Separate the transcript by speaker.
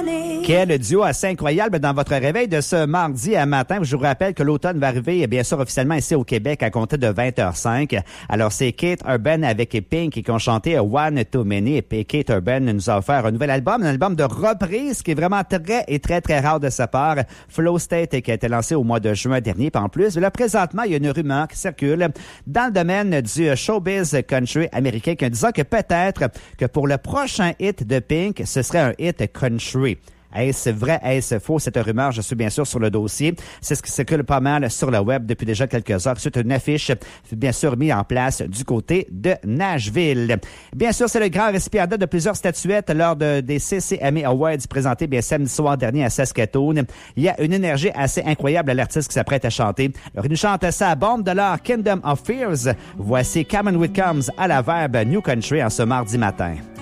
Speaker 1: Quel duo assez incroyable dans votre réveil de ce mardi à matin. Je vous rappelle que l'automne va arriver, bien sûr, officiellement ici au Québec à compter de 20h05. Alors, c'est Keith Urban avec Pink qui ont chanté One Too Many. Et Keith Urban nous a offert un nouvel album, un album de reprise qui est vraiment très rare de sa part. Flow State qui a été lancé au mois de juin dernier. Puis en plus, là, présentement, il y a une rumeur qui circule dans le domaine du showbiz country américain qui disant que peut-être que pour le prochain hit de Pink, ce serait un hit country. Est-ce vrai, est-ce faux? Cette rumeur, je suis bien sûr sur le dossier. C'est ce qui circule pas mal sur le web depuis déjà quelques heures. C'est une affiche, bien sûr, mise en place du côté de Nashville. Bien sûr, c'est le grand récipiendaire de plusieurs statuettes lors des CCMA Awards présentés bien samedi soir dernier à Saskatoon. Il y a une énergie assez incroyable à l'artiste qui s'apprête à chanter. Alors, il nous chante ça à bombe de l'art Kingdom of Fears. Voici Cameron Whitcombs à la verbe New Country en ce mardi matin.